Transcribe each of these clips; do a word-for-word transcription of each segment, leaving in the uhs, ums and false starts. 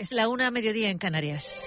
Es la una a mediodía en Canarias.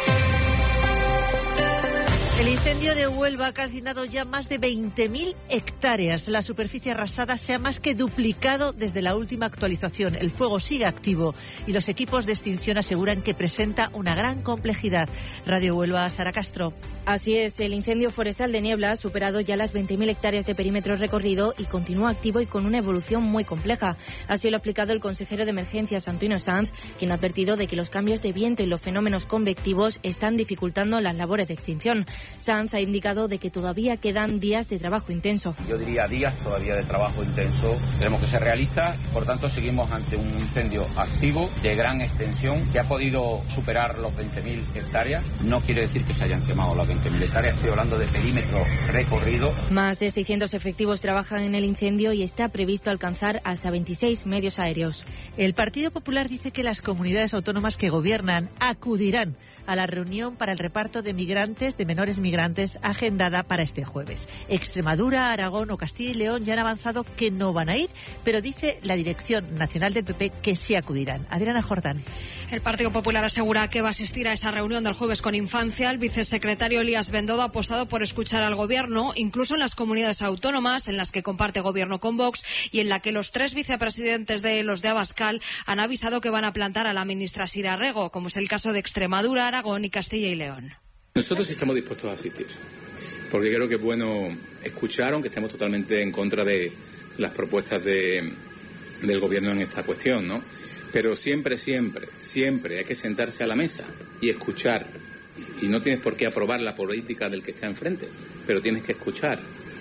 El incendio de Huelva ha calcinado ya más de veinte mil hectáreas. La superficie arrasada se ha más que duplicado desde la última actualización. El fuego sigue activo y los equipos de extinción aseguran que presenta una gran complejidad. Radio Huelva, Sara Castro. Así es, el incendio forestal de Niebla ha superado ya las veinte mil hectáreas de perímetro recorrido y continúa activo y con una evolución muy compleja. Así lo ha explicado el consejero de Emergencias, Antonio Sanz, quien ha advertido de que los cambios de viento y los fenómenos convectivos están dificultando las labores de extinción. Sanz ha indicado de que todavía quedan días de trabajo intenso. Yo diría días todavía de trabajo intenso. Tenemos que ser realistas, por tanto seguimos ante un incendio activo de gran extensión que ha podido superar los veinte mil hectáreas. No quiere decir que se hayan quemado las veinte mil hectáreas, estoy hablando de perímetro recorrido. Más de seiscientos efectivos trabajan en el incendio y está previsto alcanzar hasta veintiséis medios aéreos. El Partido Popular dice que las comunidades autónomas que gobiernan acudirán a la reunión para el reparto de migrantes, de menores migrantes, agendada para este jueves. Extremadura, Aragón o Castilla y León ya han avanzado que no van a ir, pero dice la Dirección Nacional del P P que sí acudirán. Adriana Jordán. El Partido Popular asegura que va a asistir a esa reunión del jueves con Infancia. El vicesecretario Elías Bendodo ha apostado por escuchar al Gobierno, incluso en las comunidades autónomas en las que comparte Gobierno con Vox y en la que los tres vicepresidentes de los de Abascal han avisado que van a plantar a la ministra Sira Rego, como es el caso de Extremadura, Aragón y Castilla y León. Nosotros estamos dispuestos a asistir, porque creo que es bueno escuchar, aunque estemos totalmente en contra de las propuestas de, del Gobierno en esta cuestión, ¿no? Pero siempre, siempre, siempre hay que sentarse a la mesa y escuchar. Y no tienes por qué aprobar la política del que está enfrente, pero tienes que escuchar.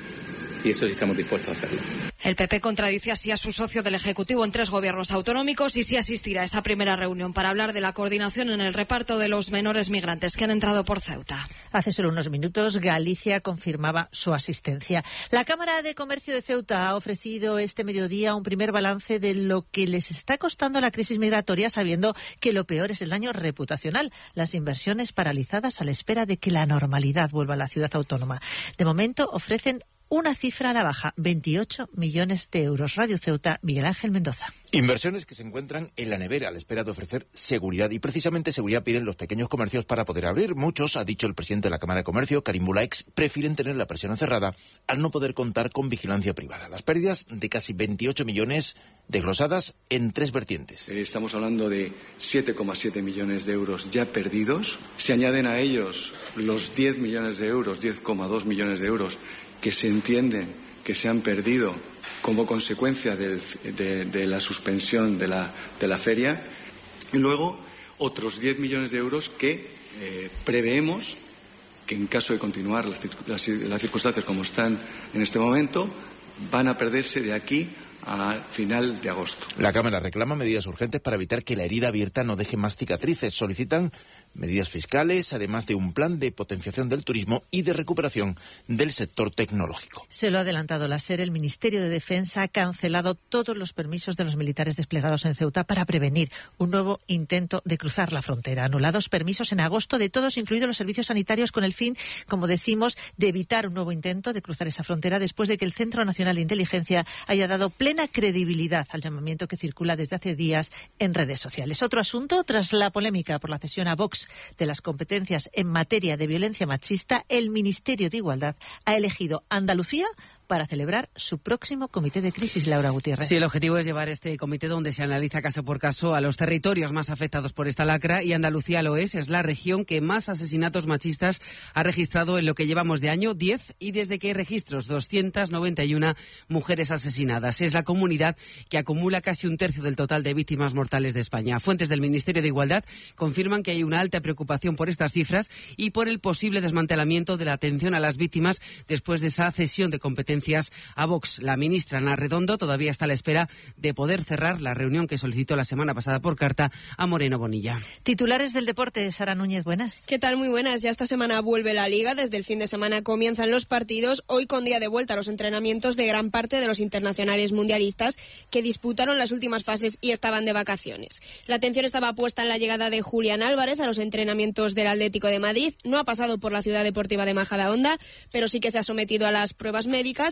Y eso sí estamos dispuestos a hacerlo. El P P contradice así a su socio del Ejecutivo en tres gobiernos autonómicos y sí asistirá a esa primera reunión para hablar de la coordinación en el reparto de los menores migrantes que han entrado por Ceuta. Hace solo unos minutos Galicia confirmaba su asistencia. La Cámara de Comercio de Ceuta ha ofrecido este mediodía un primer balance de lo que les está costando la crisis migratoria, sabiendo que lo peor es el daño reputacional, las inversiones paralizadas a la espera de que la normalidad vuelva a la ciudad autónoma. De momento ofrecen una cifra a la baja, veintiocho millones de euros. Radio Ceuta, Miguel Ángel Mendoza. Inversiones que se encuentran en la nevera a la espera de ofrecer seguridad. Y precisamente seguridad piden los pequeños comercios para poder abrir. Muchos, ha dicho el presidente de la Cámara de Comercio, Karim Bulaix, prefieren tener la persiana cerrada al no poder contar con vigilancia privada. Las pérdidas de casi veintiocho millones desglosadas en tres vertientes. Estamos hablando de siete coma siete millones de euros ya perdidos. Se añaden a ellos los diez millones de euros, diez coma dos millones de euros que se entienden que se han perdido como consecuencia del, de, de la suspensión de la, de la feria, y luego otros diez millones de euros que eh, preveemos que en caso de continuar las, las, las circunstancias como están en este momento, van a perderse de aquí a final de agosto. La Cámara reclama medidas urgentes para evitar que la herida abierta no deje más cicatrices. Solicitan medidas fiscales, además de un plan de potenciación del turismo y de recuperación del sector tecnológico. Se lo ha adelantado la SER. El Ministerio de Defensa ha cancelado todos los permisos de los militares desplegados en Ceuta para prevenir un nuevo intento de cruzar la frontera. Anulados permisos en agosto de todos, incluidos los servicios sanitarios, con el fin, como decimos, de evitar un nuevo intento de cruzar esa frontera después de que el Centro Nacional de Inteligencia haya dado plena credibilidad al llamamiento que circula desde hace días en redes sociales. Otro asunto, tras la polémica por la cesión a Vox de las competencias en materia de violencia machista, el Ministerio de Igualdad ha elegido Andalucía para celebrar su próximo comité de crisis. Laura Gutiérrez. Sí, el objetivo es llevar este comité donde se analiza caso por caso a los territorios más afectados por esta lacra, y Andalucía lo es, es la región que más asesinatos machistas ha registrado en lo que llevamos de año, diez, y desde que hay registros, doscientas noventa y una mujeres asesinadas. Es la comunidad que acumula casi un tercio del total de víctimas mortales de España. Fuentes del Ministerio de Igualdad confirman que hay una alta preocupación por estas cifras y por el posible desmantelamiento de la atención a las víctimas después de esa cesión de competencias a Vox. La ministra Ana Redondo todavía está a la espera de poder cerrar la reunión que solicitó la semana pasada por carta a Moreno Bonilla. Titulares del deporte, Sara Núñez, buenas. ¿Qué tal? Muy buenas. Ya esta semana vuelve la Liga. Desde el fin de semana comienzan los partidos. Hoy con día de vuelta a los entrenamientos de gran parte de los internacionales mundialistas que disputaron las últimas fases y estaban de vacaciones. La atención estaba puesta en la llegada de Julián Álvarez a los entrenamientos del Atlético de Madrid. No ha pasado por la Ciudad Deportiva de Majadahonda, pero sí que se ha sometido a las pruebas médicas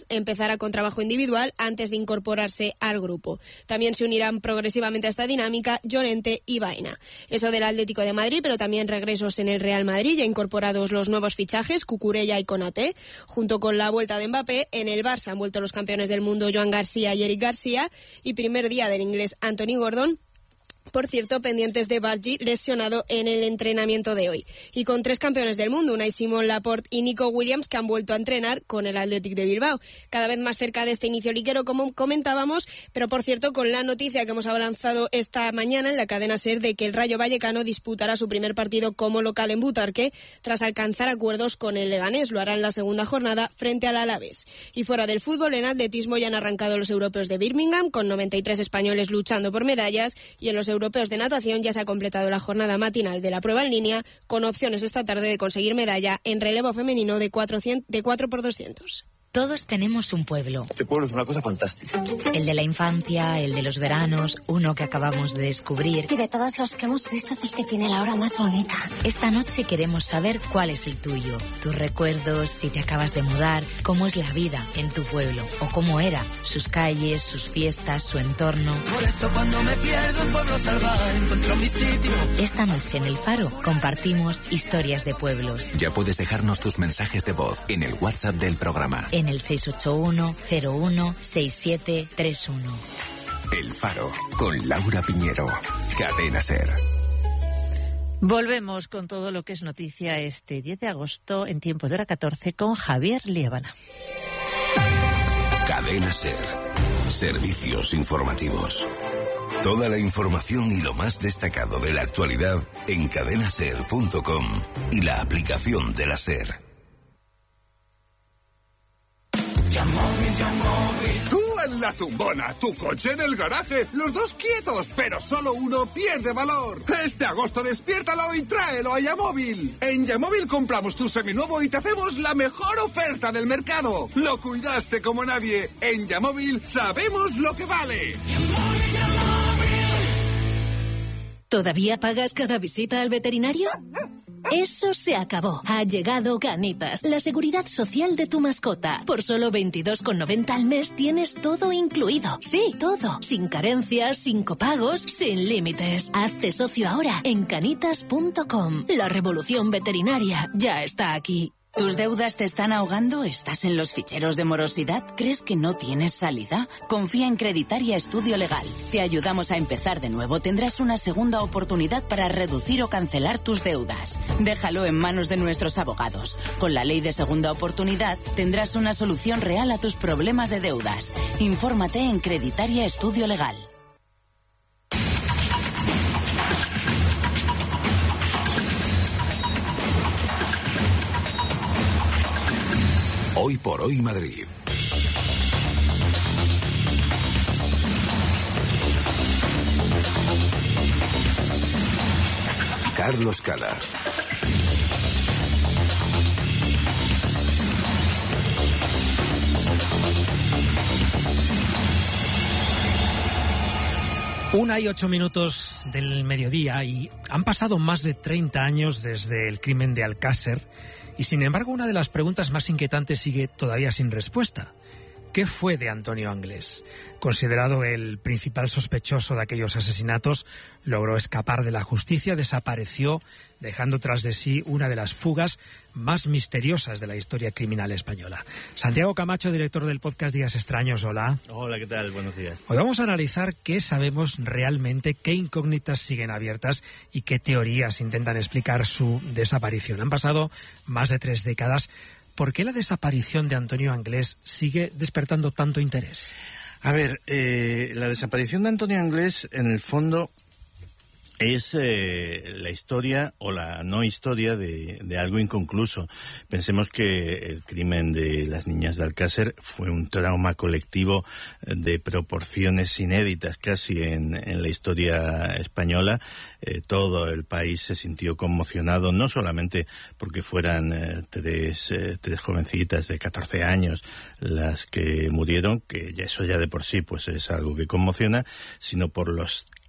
Navas empezará con trabajo individual antes de incorporarse al grupo. También se unirán progresivamente a esta dinámica Llorente y Baena. Eso del Atlético de Madrid, pero también regresos en el Real Madrid, ya incorporados los nuevos fichajes, Cucurella y Konaté. Junto con la vuelta de Mbappé, en el Barça han vuelto los campeones del mundo Joan García y Eric García, y primer día del inglés Anthony Gordon. Por cierto, pendientes de Bargi, lesionado en el entrenamiento de hoy. Y con tres campeones del mundo, Unai Simón, Laporte y Nico Williams, que han vuelto a entrenar con el Athletic de Bilbao. Cada vez más cerca de este inicio liguero, como comentábamos, pero por cierto, con la noticia que hemos avanzado esta mañana en la cadena SER de que el Rayo Vallecano disputará su primer partido como local en Butarque, tras alcanzar acuerdos con el Leganés. Lo hará en la segunda jornada frente al Alavés. Y fuera del fútbol, en atletismo ya han arrancado los europeos de Birmingham, con noventa y tres españoles luchando por medallas, y en los europeos de natación ya se ha completado la jornada matinal de la prueba en línea, con opciones esta tarde de conseguir medalla en relevo femenino de cuatro por doscientos. Todos tenemos un pueblo. Este pueblo es una cosa fantástica. El de la infancia, el de los veranos, uno que acabamos de descubrir. Y de todos los que hemos visto es el que tiene la hora más bonita. Esta noche queremos saber cuál es el tuyo. Tus recuerdos, si te acabas de mudar, cómo es la vida en tu pueblo o cómo era, sus calles, sus fiestas, su entorno. Por eso cuando me pierdo en Pueblo Salvaje encuentro mi sitio. Esta noche en El Faro compartimos historias de pueblos. Ya puedes dejarnos tus mensajes de voz en el WhatsApp del programa. En el seis ocho uno cero uno seis siete tres uno. El Faro, con Laura Piñero. Cadena SER. Volvemos con todo lo que es noticia este diez de agosto en tiempo de hora catorce con Javier Liébana. Cadena SER. Servicios informativos. Toda la información y lo más destacado de la actualidad en cadena ser punto com y la aplicación de la SER. Yamóvil, Yamóvil. Tú en la tumbona, tu coche en el garaje, los dos quietos, pero solo uno pierde valor. Este agosto despiértalo y tráelo a Yamóvil. En Yamóvil compramos tu seminuevo y te hacemos la mejor oferta del mercado. Lo cuidaste como nadie. En Yamóvil sabemos lo que vale. Yamóvil, Yamóvil. ¿Todavía pagas cada visita al veterinario? Eso se acabó. Ha llegado Ganitas, la seguridad social de tu mascota. Por solo veintidós con noventa al mes tienes todo incluido. Sí, todo. Sin carencias, sin copagos, sin límites. Hazte socio ahora en canitas punto com. La revolución veterinaria ya está aquí. ¿Tus deudas te están ahogando? ¿Estás en los ficheros de morosidad? ¿Crees que no tienes salida? Confía en Creditaria Estudio Legal. Te ayudamos a empezar de nuevo. Tendrás una segunda oportunidad para reducir o cancelar tus deudas. Déjalo en manos de nuestros abogados. Con la ley de segunda oportunidad tendrás una solución real a tus problemas de deudas. Infórmate en Creditaria Estudio Legal. Hoy por hoy Madrid. Carlos Cala. Una y ocho minutos del mediodía y han pasado más de treinta años desde el crimen de Alcácer. Y sin embargo, una de las preguntas más inquietantes sigue todavía sin respuesta. ¿Qué fue de Antonio Anglés? Considerado el principal sospechoso de aquellos asesinatos, logró escapar de la justicia, desapareció, dejando tras de sí una de las fugas más misteriosas de la historia criminal española. Santiago Camacho, director del podcast Días Extraños, hola. Hola, ¿qué tal? Buenos días. Hoy vamos a analizar qué sabemos realmente, qué incógnitas siguen abiertas y qué teorías intentan explicar su desaparición. Han pasado más de tres décadas. ¿Por qué la desaparición de Antonio Anglés sigue despertando tanto interés? A ver, eh, la desaparición de Antonio Anglés, en el fondo, es eh, la historia o la no historia de, de algo inconcluso. Pensemos que el crimen de las niñas de Alcácer fue un trauma colectivo de proporciones inéditas casi en, en la historia española. Eh, todo el país se sintió conmocionado, no solamente porque fueran eh, tres, eh, tres jovencitas de catorce años las que murieron, que ya eso ya de por sí pues es algo que conmociona, sino por los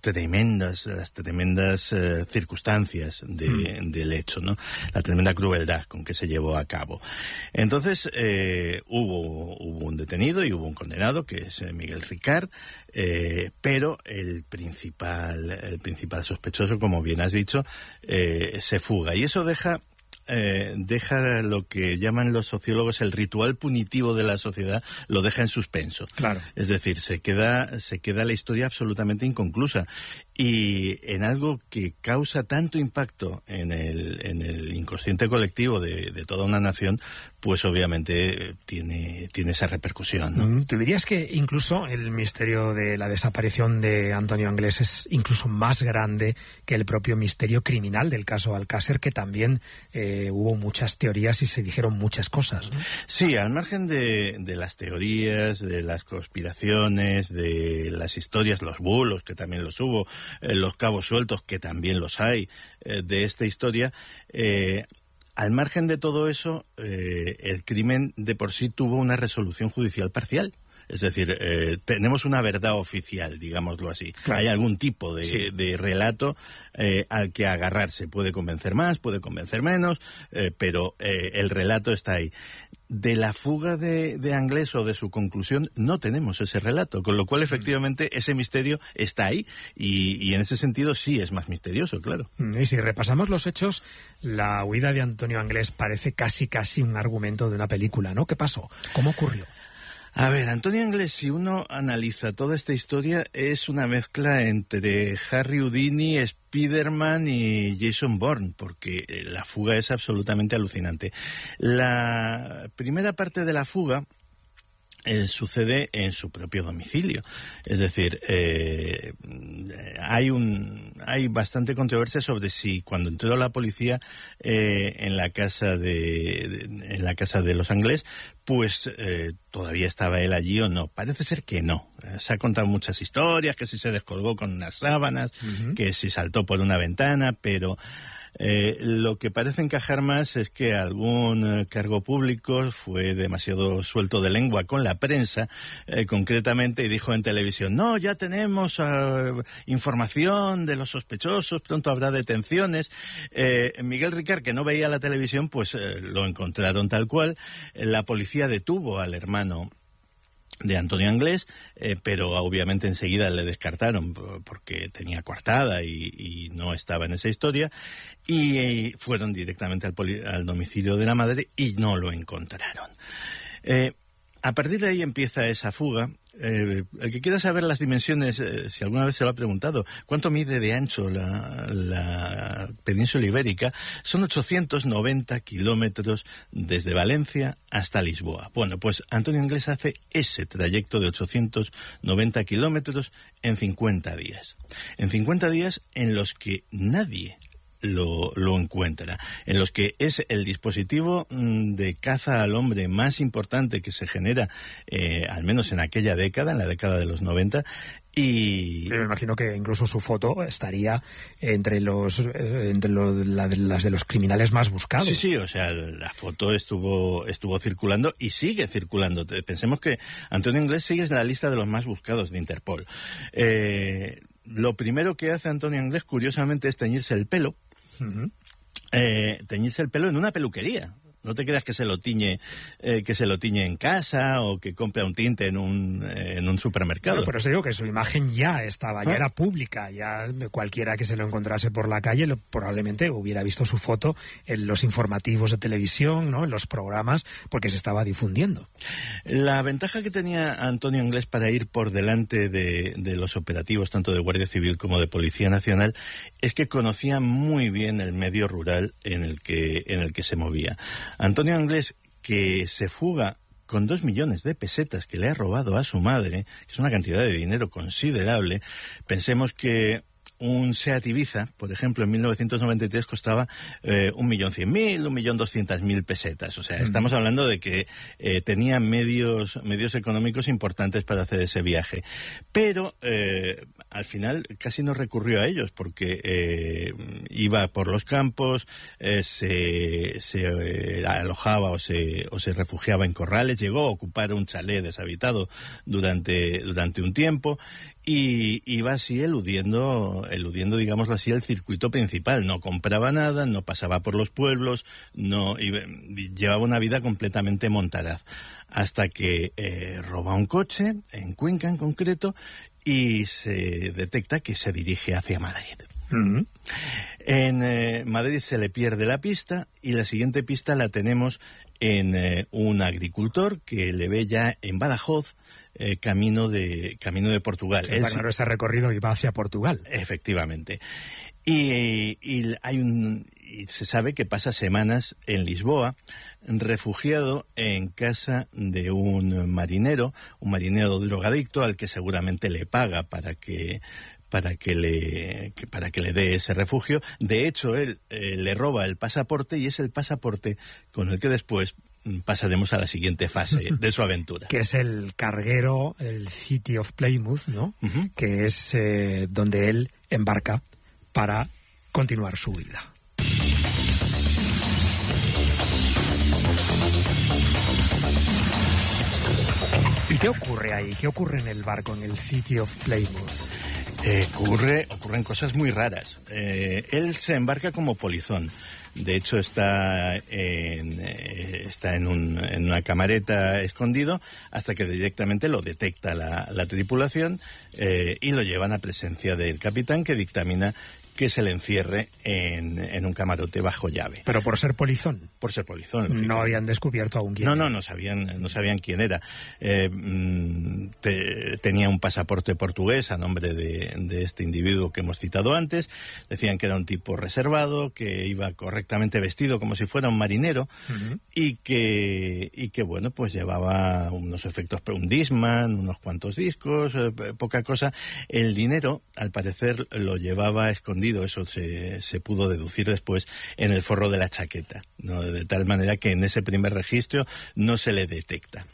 tremendas, las tremendas eh, circunstancias de, mm. del hecho, ¿no? La tremenda crueldad con que se llevó a cabo. Entonces, eh, hubo, hubo un detenido y hubo un condenado, que es Miguel Ricard, eh, pero el principal, el principal sospechoso, como bien has dicho, eh, se fuga. Y eso deja... Eh, deja lo que llaman los sociólogos el ritual punitivo de la sociedad, lo deja en suspenso. Claro. Es decir, se queda, se queda la historia absolutamente inconclusa. Y en algo que causa tanto impacto en el, en el inconsciente colectivo de, de toda una nación, pues obviamente tiene, tiene esa repercusión, ¿no? ¿Tú dirías que incluso el misterio de la desaparición de Antonio Anglés es incluso más grande que el propio misterio criminal del caso Alcácer, que también eh, hubo muchas teorías y se dijeron muchas cosas, ¿no? Sí, al margen de, de las teorías, de las conspiraciones, de las historias, los bulos, que también los hubo, eh, los cabos sueltos, que también los hay, eh, de esta historia, eh, al margen de todo eso, eh, el crimen de por sí tuvo una resolución judicial parcial. Es decir, eh, tenemos una verdad oficial, digámoslo así. Claro. Hay algún tipo de, sí. de relato eh, al que agarrarse. Puede convencer más, puede convencer menos, eh, pero eh, el relato está ahí. De la fuga de, de Anglés o de su conclusión no tenemos ese relato, con lo cual efectivamente ese misterio está ahí y, y en ese sentido sí es más misterioso, claro. Y si repasamos los hechos, la huida de Antonio Anglés parece casi casi un argumento de una película, ¿no? ¿Qué pasó? ¿Cómo ocurrió? A ver, Antonio Anglés, si uno analiza toda esta historia, es una mezcla entre Harry Houdini, Spiderman y Jason Bourne, porque la fuga es absolutamente alucinante. La primera parte de la fuga Eh, sucede en su propio domicilio. Es decir, eh, hay un hay bastante controversia sobre si cuando entró la policía eh, en la casa de, de en la casa de los Anglés, pues eh, todavía estaba él allí o no. Parece ser que no. Se ha contado muchas historias, que si se descolgó con unas sábanas, uh-huh. que si saltó por una ventana, pero Eh, lo que parece encajar más es que algún eh, cargo público fue demasiado suelto de lengua con la prensa, eh, concretamente, y dijo en televisión, no, ya tenemos uh, información de los sospechosos, pronto habrá detenciones. Eh, Miguel Ricard, que no veía la televisión, pues eh, lo encontraron tal cual. Eh, la policía detuvo al hermano de Antonio Anglés, eh, pero obviamente enseguida le descartaron porque tenía coartada y, y no estaba en esa historia, y, y fueron directamente al, poli- al domicilio de la madre y no lo encontraron. Eh, a partir de ahí empieza esa fuga. Eh, el que quiera saber las dimensiones, eh, si alguna vez se lo ha preguntado, ¿cuánto mide de ancho la, la península ibérica? Son ochocientos noventa kilómetros desde Valencia hasta Lisboa. Bueno, pues Antonio Anglés hace ese trayecto de ochocientos noventa kilómetros en cincuenta días. En cincuenta días en los que nadie Lo, lo encuentra, en los que es el dispositivo mmm, de caza al hombre más importante que se genera, eh, al menos en aquella década, en la década de los noventa, y... Yo me imagino que incluso su foto estaría entre los eh, entre lo, la, las de los criminales más buscados. Sí, sí, o sea, la foto estuvo estuvo circulando y sigue circulando. Pensemos que Antonio Anglés sigue en la lista de los más buscados de Interpol. Eh, lo primero que hace Antonio Anglés, curiosamente, es teñirse el pelo. Uh-huh. Eh, teñirse el pelo en una peluquería. No te creas que se lo tiñe eh, que se lo tiñe en casa o que compra un tinte en un eh, en un supermercado. Bueno, por eso digo que su imagen ya estaba, ya ¿Ah? era pública, ya cualquiera que se lo encontrase por la calle lo, probablemente hubiera visto su foto en los informativos de televisión, ¿no? En los programas, porque se estaba difundiendo. La ventaja que tenía Antonio Anglés para ir por delante de, de los operativos, tanto de Guardia Civil como de Policía Nacional, es que conocía muy bien el medio rural en el que en el que se movía. Antonio Anglés, que se fuga con dos millones de pesetas que le ha robado a su madre, que es una cantidad de dinero considerable. Pensemos que un Seat Ibiza, por ejemplo, en mil novecientos noventa y tres costaba eh, un millón cien mil, un millón doscientas mil pesetas. O sea, mm. estamos hablando de que eh, tenía medios medios económicos importantes para hacer ese viaje. Pero eh, al final casi no recurrió a ellos porque eh, iba por los campos, eh, se, se eh, alojaba o se, o se refugiaba en corrales, llegó a ocupar un chalet deshabitado durante, durante un tiempo. y iba así eludiendo, eludiendo, digámoslo así, el circuito principal. No compraba nada, no pasaba por los pueblos, no iba, llevaba una vida completamente montaraz. Hasta que eh, roba un coche, en Cuenca en concreto, y se detecta que se dirige hacia Madrid. Uh-huh. En eh, Madrid se le pierde la pista y la siguiente pista la tenemos en eh, un agricultor que le ve ya en Badajoz, eh, camino de camino de Portugal. Está claro, ese recorrido iba hacia Portugal. Efectivamente. Y, y hay un y se sabe que pasa semanas en Lisboa, refugiado en casa de un marinero, un marinero drogadicto al que seguramente le paga para que para que le que, para que le dé ese refugio. De hecho, él eh, le roba el pasaporte y es el pasaporte con el que después pasaremos a la siguiente fase de su aventura. Que es el carguero, el City of Plymouth, ¿no? Uh-huh. Que es eh, donde él embarca para continuar su vida. ¿Y qué ocurre ahí? ¿Qué ocurre en el barco, en el City of Plymouth? Eh, ocurre, ocurren cosas muy raras. Eh, él se embarca como polizón. De hecho, está en, eh, está en, un, en una camareta escondido hasta que directamente lo detecta la, la tripulación eh, y lo llevan a presencia del capitán, que dictamina que se le encierre en, en un camarote bajo llave. ¿Pero por ser polizón? Por ser polizón. No habían descubierto aún quién No, era. no, no sabían, no sabían quién era. Eh, te, tenía un pasaporte portugués a nombre de, de este individuo que hemos citado antes. Decían que era un tipo reservado, que iba correctamente vestido como si fuera un marinero, uh-huh. y que, y que, bueno, pues llevaba unos efectos, un Discman, unos cuantos discos, eh, poca cosa. El dinero, al parecer, lo llevaba escondido. Eso se, se pudo deducir después en el forro de la chaqueta, ¿no? De tal manera que en ese primer registro no se le detecta.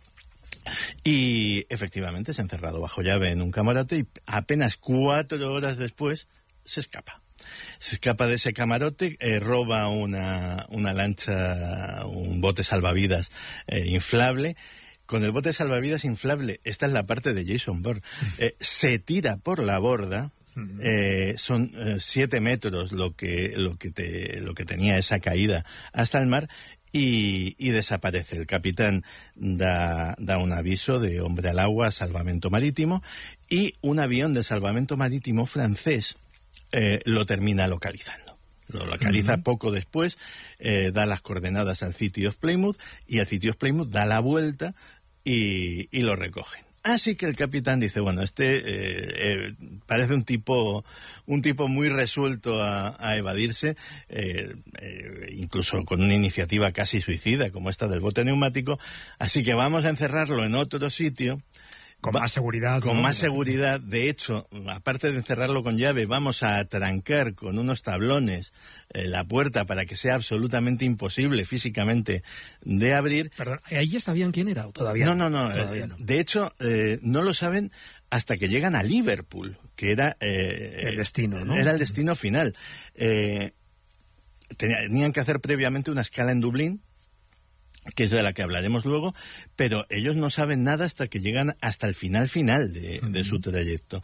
Y efectivamente es encerrado bajo llave en un camarote y apenas cuatro horas después se escapa. Se escapa de ese camarote, eh, roba una, una lancha, un bote salvavidas eh, inflable. Con el bote salvavidas inflable, esta es la parte de Jason Bourne, eh, se tira por la borda. Eh, son eh, siete metros lo que lo que te, lo que tenía esa caída hasta el mar y, y desaparece. El capitán da, da un aviso de hombre al agua, salvamento marítimo, y un avión de salvamento marítimo francés eh, lo termina localizando. Lo localiza uh-huh. poco después, eh, da las coordenadas al City of Plymouth y el City of Plymouth da la vuelta y, y lo recoge. Así que el capitán dice, bueno, este eh, eh, parece un tipo un tipo muy resuelto a, a evadirse, eh, eh, incluso con una iniciativa casi suicida como esta del bote neumático, así que vamos a encerrarlo en otro sitio. Con más seguridad. Con ¿no? más seguridad. De hecho, aparte de encerrarlo con llave, vamos a atrancar con unos tablones eh, la puerta para que sea absolutamente imposible físicamente de abrir. Perdón, ¿ahí ya sabían quién era o todavía no? No, no, no. Todavía eh, no. De hecho, eh, no lo saben hasta que llegan a Liverpool, que era... Eh, el destino, ¿no? Era el destino final. Eh, tenían que hacer previamente una escala en Dublín, que es de la que hablaremos luego, pero ellos no saben nada hasta que llegan hasta el final final de, de su trayecto.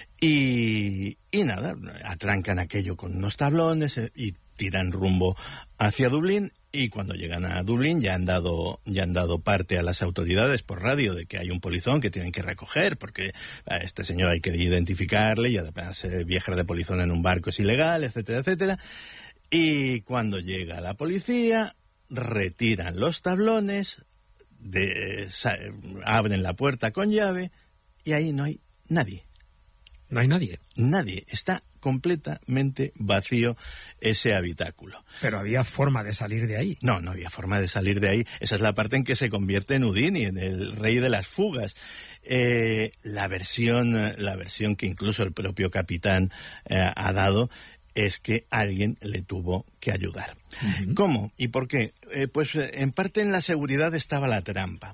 Y, y nada, atrancan aquello con unos tablones eh, y tiran rumbo hacia Dublín, y cuando llegan a Dublín ya han dado ya han dado parte a las autoridades por radio de que hay un polizón que tienen que recoger, porque a este señor hay que identificarle y además eh, viajar de polizón en un barco es ilegal, etcétera, etcétera. Y cuando llega la policía, retiran los tablones, de, sa, abren la puerta con llave y ahí no hay nadie. ¿No hay nadie? Nadie. Está completamente vacío ese habitáculo. ¿Pero había forma de salir de ahí? No, no había forma de salir de ahí. Esa es la parte en que se convierte en Houdini, en el rey de las fugas. Eh, la versión, la versión que incluso el propio capitán eh, ha dado es que alguien le tuvo que ayudar. Uh-huh. ¿Cómo? ¿Y por qué? Eh, pues en parte en la seguridad estaba la trampa.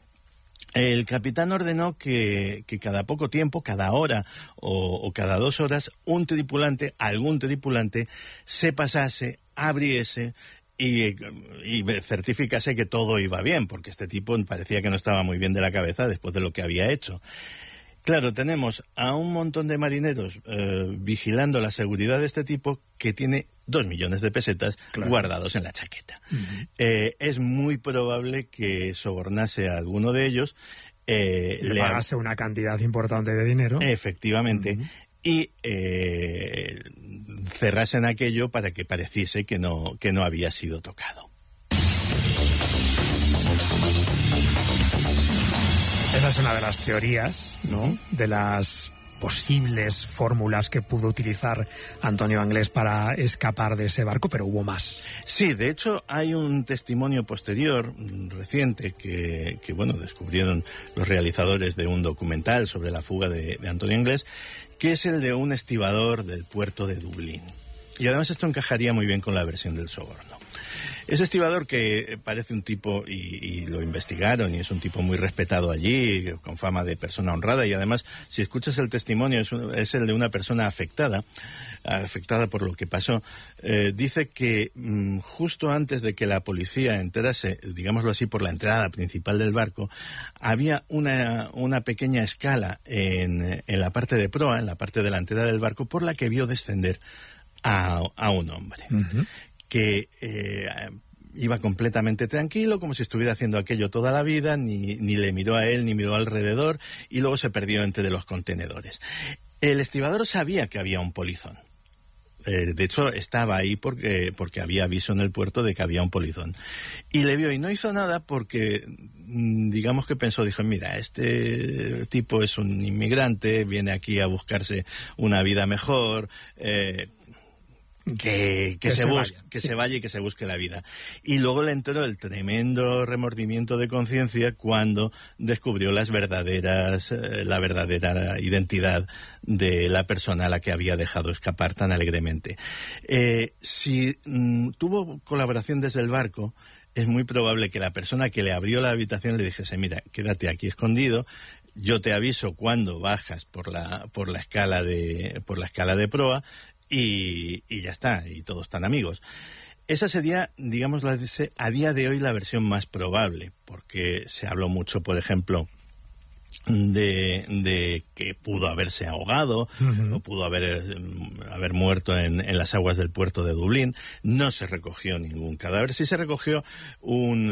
El capitán ordenó que, que cada poco tiempo, cada hora o, o cada dos horas, un tripulante, algún tripulante, se pasase, abriese y, y certificase que todo iba bien, porque este tipo parecía que no estaba muy bien de la cabeza después de lo que había hecho. Claro, tenemos a un montón de marineros eh, vigilando la seguridad de este tipo que tiene dos millones de pesetas claro. guardados en la chaqueta. Uh-huh. Eh, es muy probable que sobornase a alguno de ellos. Eh, le pagase ha... una cantidad importante de dinero. Efectivamente. Uh-huh. Y eh, cerrasen aquello para que pareciese que no, que no había sido tocado. Esa es una de las teorías, ¿no? De las posibles fórmulas que pudo utilizar Antonio Anglés para escapar de ese barco, pero hubo más. Sí, de hecho hay un testimonio posterior, reciente, que, que bueno, descubrieron los realizadores de un documental sobre la fuga de, de Antonio Anglés, que es el de un estibador del puerto de Dublín. Y además esto encajaría muy bien con la versión del soborno. Ese estibador que parece un tipo, y, y lo investigaron, y es un tipo muy respetado allí, con fama de persona honrada, y además, si escuchas el testimonio, es, un, es el de una persona afectada, afectada por lo que pasó. Eh, dice que mmm, justo antes de que la policía entrase, digámoslo así, por la entrada principal del barco, había una, una pequeña escala en, en la parte de proa, en la parte delantera del barco, por la que vio descender a, a un hombre. Uh-huh. que eh, iba completamente tranquilo, como si estuviera haciendo aquello toda la vida, ni, ni le miró a él, ni miró alrededor, y luego se perdió entre los contenedores. El estibador sabía que había un polizón. Eh, de hecho, estaba ahí porque, porque había aviso en el puerto de que había un polizón. Y le vio y no hizo nada porque, digamos que pensó, dijo, mira, este tipo es un inmigrante, viene aquí a buscarse una vida mejor, eh, Que, que, que, se, se busque, vaya, que sí. se vaya y que se busque la vida. Y luego le entró el tremendo remordimiento de conciencia cuando descubrió las verdaderas, eh, la verdadera identidad de la persona a la que había dejado escapar tan alegremente. Eh, si mm, tuvo colaboración desde el barco, es muy probable que la persona que le abrió la habitación le dijese, mira, quédate aquí escondido, yo te aviso cuando bajas por la, por la escala de, por la escala de proa, Y, y ya está, y todos están amigos. Esa sería, digamos, la, a día de hoy la versión más probable, porque se habló mucho, por ejemplo, de, de que pudo haberse ahogado, uh-huh. o pudo haber, haber muerto en, en las aguas del puerto de Dublín. No se recogió ningún cadáver. Sí se recogió un,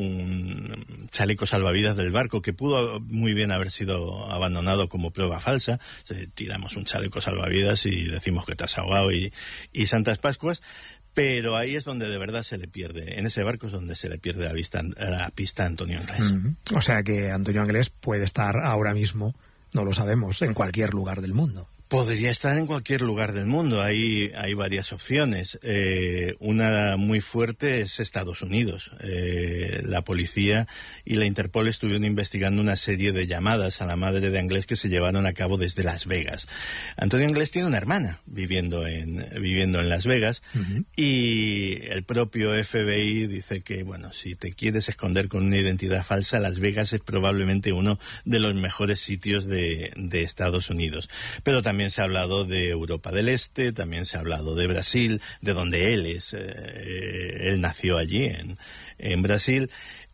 un chaleco salvavidas del barco que pudo muy bien haber sido abandonado como prueba falsa. Tiramos un chaleco salvavidas y decimos que te has ahogado y, y Santas Pascuas. Pero ahí es donde de verdad se le pierde, en ese barco es donde se le pierde la, vista, la pista a Antonio Anglés. Mm-hmm. O sea que Antonio Anglés puede estar ahora mismo, no lo sabemos, en cualquier lugar del mundo. Podría estar en cualquier lugar del mundo, hay, hay varias opciones. Eh, una muy fuerte es Estados Unidos. Eh, la policía y la Interpol estuvieron investigando una serie de llamadas a la madre de Anglés que se llevaron a cabo desde Las Vegas. Antonio Anglés tiene una hermana viviendo en, viviendo en Las Vegas, uh-huh. y el propio F B I dice que, bueno, si te quieres esconder con una identidad falsa, Las Vegas es probablemente uno de los mejores sitios de, de Estados Unidos. Pero también También se ha hablado de Europa del Este, también se ha hablado de Brasil, de donde él es. Eh, él nació allí, en, en Brasil.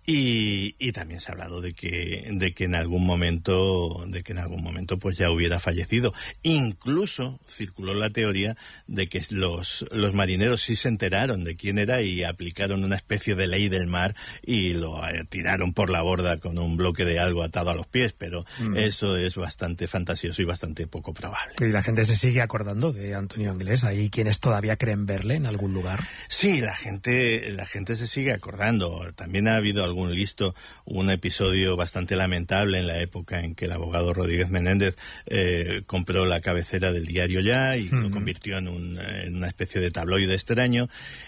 Y, y también se ha hablado de que, de que en algún momento, de que en algún momento pues ya hubiera fallecido. Incluso circuló la teoría de que los, los marineros sí se enteraron de quién era y aplicaron una especie de ley del mar y lo tiraron por la borda con un bloque de algo atado a los pies, pero mm. eso es bastante fantasioso y bastante poco probable. ¿Y la gente se sigue acordando de Antonio Anglés? ¿Hay quienes todavía creen verle en algún lugar? Sí, la gente, la gente se sigue acordando. También ha habido algún listo, un episodio bastante lamentable en la época en que el abogado Rodríguez Menéndez eh, compró la cabecera del diario Ya y uh-huh. lo convirtió en, un, en una especie de tabloide extraño.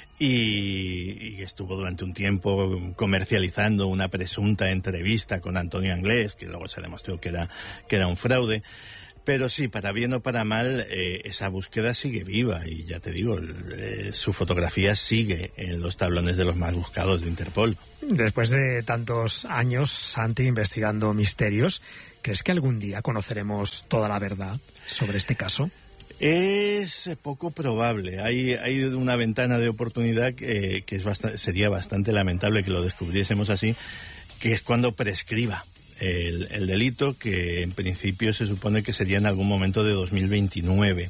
Y, y estuvo durante un tiempo comercializando una presunta entrevista con Antonio Anglés, que luego se demostró que era, que era un fraude. Pero sí, para bien o para mal, eh, esa búsqueda sigue viva y ya te digo, eh, su fotografía sigue en los tablones de los más buscados de Interpol. Después de tantos años, Santi, investigando misterios, ¿crees que algún día conoceremos toda la verdad sobre este caso? Es poco probable. Hay, hay una ventana de oportunidad que, que es bastante, sería bastante lamentable que lo descubriésemos así, que es cuando prescriba el, el delito, que en principio se supone que sería en algún momento de dos mil veintinueve.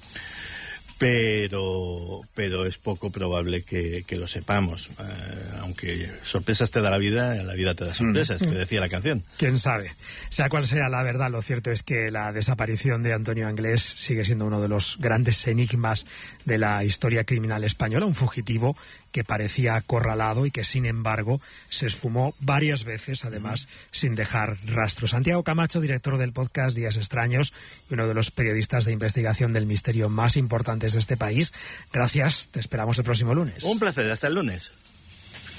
Pero, pero es poco probable que, que lo sepamos. Uh, aunque sorpresas te da la vida, la vida te da sorpresas, mm. que decía la canción. Quién sabe. Sea cual sea la verdad, lo cierto es que la desaparición de Antonio Anglés sigue siendo uno de los grandes enigmas de la historia criminal española. Un fugitivo que parecía acorralado y que, sin embargo, se esfumó varias veces, además, mm. sin dejar rastro. Santiago Camacho, director del podcast Días Extraños y uno de los periodistas de investigación del misterio más importantes de este país. Gracias, te esperamos el próximo lunes. Un placer, hasta el lunes.